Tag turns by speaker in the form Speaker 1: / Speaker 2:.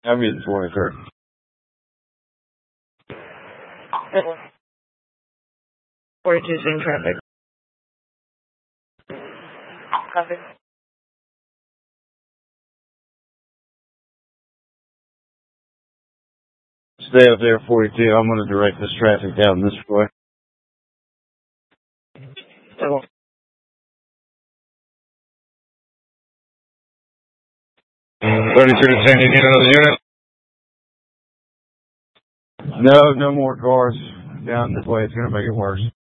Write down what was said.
Speaker 1: I'll be the 23rd.
Speaker 2: 42's in traffic. Copy.
Speaker 1: Stay up there, 42. I'm going to direct this traffic down this way. 32 to 10, you need another unit? No more cars down this way. It's going to make it worse.